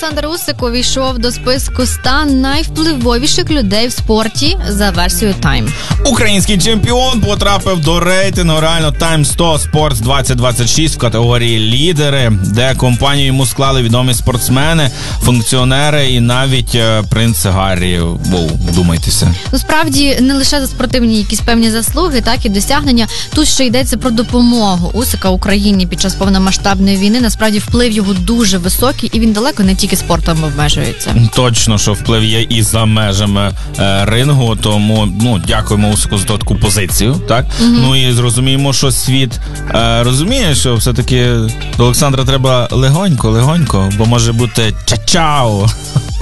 Олександр Усик увійшов до списку 100 найвпливовіших людей в спорті за версією Time. Український чемпіон потрапив до рейтингу реально Time 100 Sports 2026 в категорії лідери, де компанію йому склали відомі спортсмени, функціонери і навіть принц Гаррі. Воу, вдумайтеся. Насправді, не лише за спортивні якісь певні заслуги, так і досягнення. Тут ще йдеться про допомогу Усика Україні під час повномасштабної війни. Насправді, вплив його дуже високий, і він далеко не тільки спортом обмежується. Точно, що вплив є і за межами рингу, тому дякуємо Усику за таку позицію, так? Ну і зрозуміємо, що світ розуміє, що все-таки до Олександра треба легонько, бо може бути ча-чао.